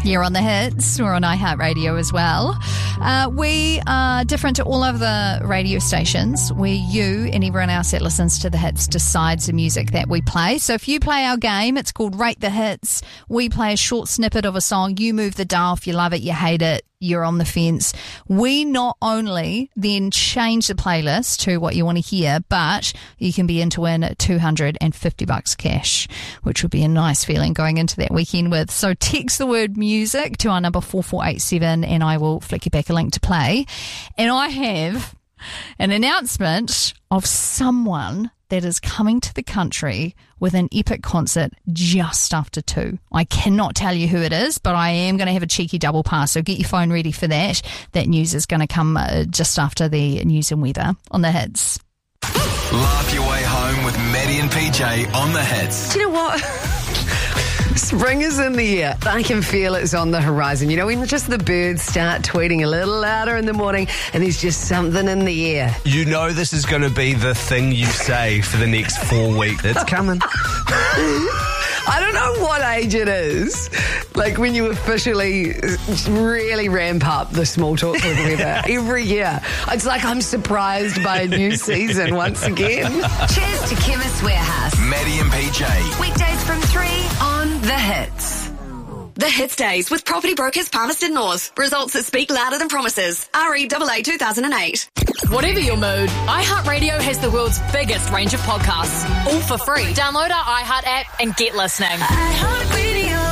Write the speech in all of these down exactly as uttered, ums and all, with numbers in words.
You're on the hits. We're on iHeartRadio as well. Uh, we are different to all of the radio stations where you and everyone else that listens to the hits decides the music that we play. So if you play our game, it's called Rate the Hits. We play a short snippet of a song. You move the dial. If you love it, you hate it, you're on the fence. We not only then change the playlist to what you want to hear, but you can be in to win two hundred fifty bucks cash, which would be a nice feeling going into that weekend with. So text the word music to our number four four eight seven and I will flick you back a link to play. And I have an announcement of someone that is coming to the country with an epic concert just after two. I cannot tell you who it is, but I am going to have a cheeky double pass, so get your phone ready for that. That news is going to come uh, just after the news and weather on the hits. Laugh your way home with Maddie and P J on the hits. Do you know what? Spring is in the air. I can feel it's on the horizon. You know, when just the birds start tweeting a little louder in the morning and there's just something in the air. You know this is going to be the thing you say for the next four weeks. It's coming. I don't know what age it is, like when you officially really ramp up the small talk with weather every year. It's like I'm surprised by a new season once again. Cheers to Chemist Warehouse. Maddie and P J. Weekdays from three on The Hits. The Hits Days with Property Brokers Palmerston North. Results that speak louder than promises. R E A A two thousand eight. Whatever your mood, iHeartRadio has the world's biggest range of podcasts, all for free. Download our iHeart app and get listening. iHeartRadio.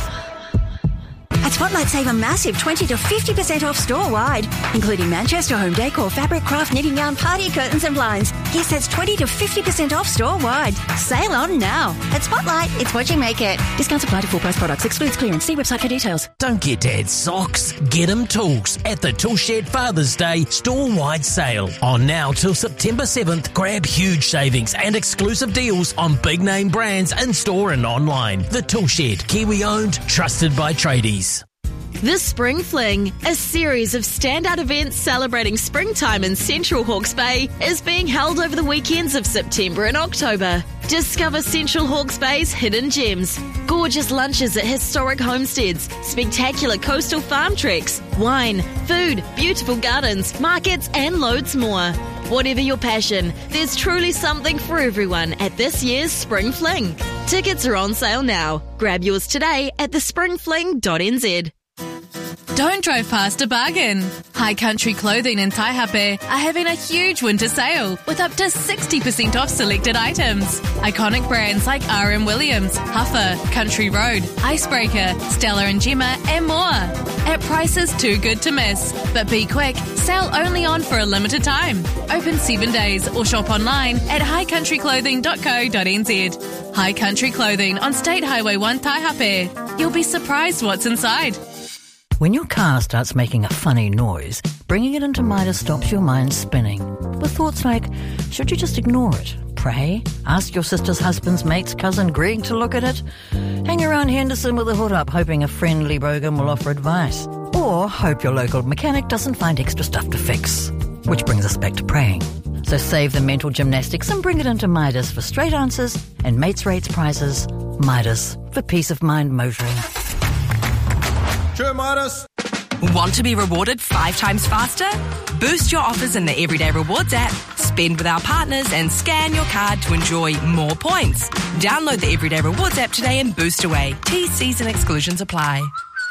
At Spotlight, save a massive twenty to fifty percent off store-wide, including Manchester home decor, fabric, craft, knitting yarn, party curtains and blinds. Yes, that's twenty to fifty percent off store-wide. Sale on now. At Spotlight, it's what you make it. Discounts apply to full-price products. Excludes clearance. See website for details. Don't get Dad socks. Get him tools at the Tool Shed Father's Day store-wide sale. On now till September seventh, grab huge savings and exclusive deals on big-name brands in-store and online. The Tool Shed, Kiwi-owned, trusted by tradies. The Spring Fling, a series of standout events celebrating springtime in Central Hawke's Bay, is being held over the weekends of September and October. Discover Central Hawke's Bay's hidden gems, gorgeous lunches at historic homesteads, spectacular coastal farm treks, wine, food, beautiful gardens, markets and loads more. Whatever your passion, there's truly something for everyone at this year's Spring Fling. Tickets are on sale now. Grab yours today at the spring fling dot n z. Don't drive past a bargain. High Country Clothing in Taihape are having a huge winter sale with up to sixty percent off selected items. Iconic brands like R M Williams, Huffer, Country Road, Icebreaker, Stella and Gemma and more. At prices too good to miss. But be quick, sale only on for a limited time. Open seven days or shop online at high country clothing dot co dot n z. High Country Clothing on State Highway one Taihape. You'll be surprised what's inside. When your car starts making a funny noise, bringing it into Midas stops your mind spinning. With thoughts like, should you just ignore it? Pray? Ask your sister's husband's mate's cousin Greg to look at it? Hang around Henderson with a hood up hoping a friendly bogan will offer advice? Or hope your local mechanic doesn't find extra stuff to fix? Which brings us back to praying. So save the mental gymnastics and bring it into Midas for straight answers and mates rates prices. Midas, for peace of mind motoring. Sure, Midas. Want to be rewarded five times faster? Boost your offers in the Everyday Rewards app. Spend with our partners and scan your card to enjoy more points. Download the Everyday Rewards app today and boost away. T, C's and exclusions apply.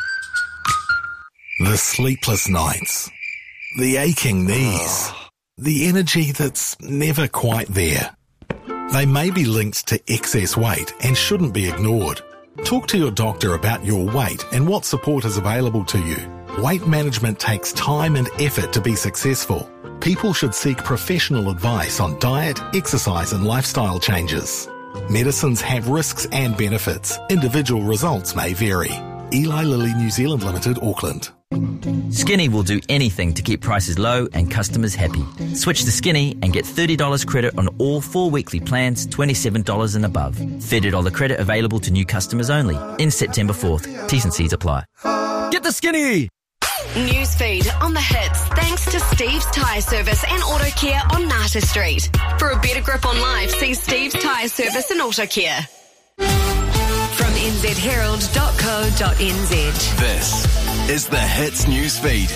The sleepless nights. The aching knees. The energy that's never quite there. They may be linked to excess weight and shouldn't be ignored. Talk to your doctor about your weight and what support is available to you. Weight management takes time and effort to be successful. People should seek professional advice on diet, exercise and lifestyle changes. Medicines have risks and benefits. Individual results may vary. Eli Lilly New Zealand Limited, Auckland. Skinny will do anything to keep prices low and customers happy. Switch to Skinny and get thirty dollars credit on all four weekly plans, twenty-seven dollars and above. thirty dollars credit available to new customers only. In September fourth. T's and C's apply. Get the Skinny! Newsfeed on the hits thanks to Steve's Tyre Service and Auto Care on Nata Street. For a better grip on life, see Steve's Tyre Service and Auto Care. From n z herald dot co dot n z. This is the Hits newsfeed.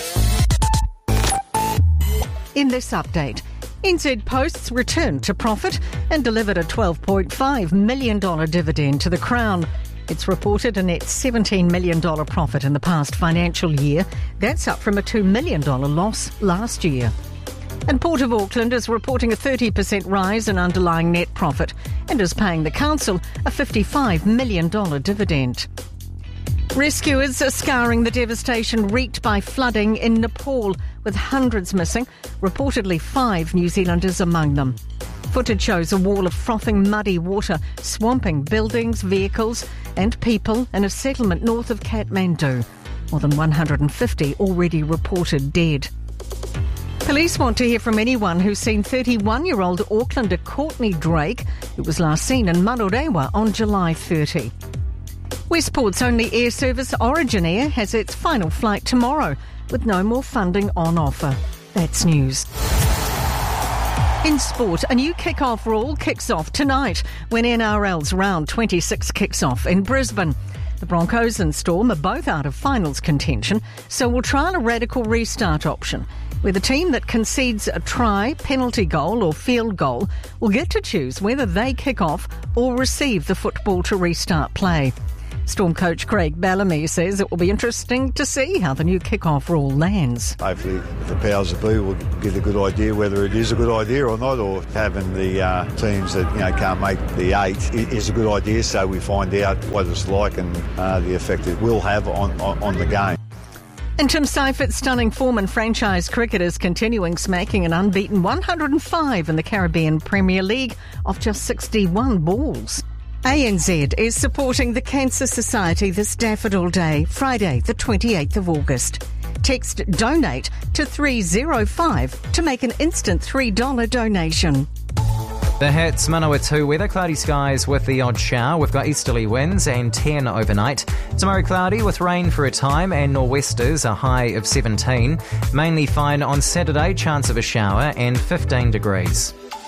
In this update, N Z Posts returned to profit and delivered a twelve point five million dollars dividend to the Crown. It's reported a net seventeen million dollars profit in the past financial year. That's up from a two million dollars loss last year. And Port of Auckland is reporting a thirty percent rise in underlying net profit and is paying the council a fifty-five million dollars dividend. Rescuers are scouring the devastation wreaked by flooding in Nepal, with hundreds missing, reportedly five New Zealanders among them. Footage shows a wall of frothing muddy water swamping buildings, vehicles and people in a settlement north of Kathmandu. More than one hundred fifty already reported dead. Police want to hear from anyone who's seen thirty-one-year-old Aucklander Courtney Drake, who was last seen in Manurewa on July thirtieth. Westport's only air service, Origin Air, has its final flight tomorrow, with no more funding on offer. That's news. In sport, a new kick-off rule kicks off tonight when N R L's round twenty-six kicks off in Brisbane. The Broncos and Storm are both out of finals contention, so we'll trial a radical restart option, where the team that concedes a try, penalty goal or field goal will get to choose whether they kick off or receive the football to restart play. Storm coach Craig Bellamy says it will be interesting to see how the new kick-off rule lands. Hopefully the powers that be will get a good idea whether it is a good idea or not, or having the uh, teams that you know can't make the eight is a good idea, so we find out what it's like and uh, the effect it will have on, on, on the game. And Tim Seifert's stunning form in franchise cricket is continuing, smacking an unbeaten one hundred five in the Caribbean Premier League off just sixty-one balls. A N Z is supporting the Cancer Society this Daffodil Day, Friday the twenty-eighth of August. Text DONATE to three zero five to make an instant three dollars donation. The Hits, Manawatu weather, cloudy skies with the odd shower. We've got easterly winds and ten overnight. Tomorrow cloudy with rain for a time and nor'westers, a high of seventeen. Mainly fine on Saturday, chance of a shower and fifteen degrees.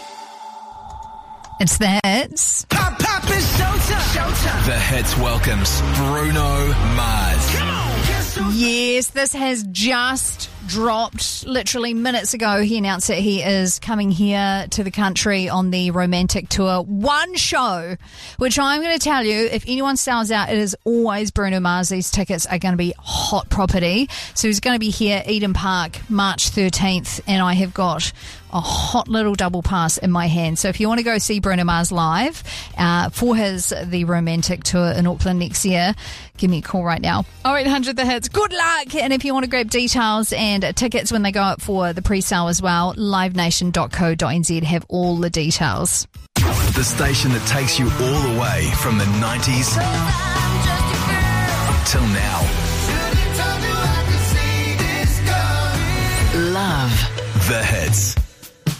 It's the Hits. Pop, pop, it's showtime. showtime. The Hits welcomes Bruno Mars. Come on, guess who's Yes, this has just dropped literally minutes ago. He announced that he is coming here to the country on the Romantic Tour. One show, which I'm going to tell you, if anyone sells out, it is always Bruno Mars. These tickets are going to be hot property. So he's going to be here, Eden Park, March thirteenth, and I have got a hot little double pass in my hand. So if you want to go see Bruno Mars live uh, for his The Romantic Tour in Auckland next year, give me a call right now. oh eight hundred the hits. Good luck. And if you want to grab details and tickets when they go up for the pre-sale as well, live nation dot co dot n z have all the details. The station that takes you all the way from the nineties till now.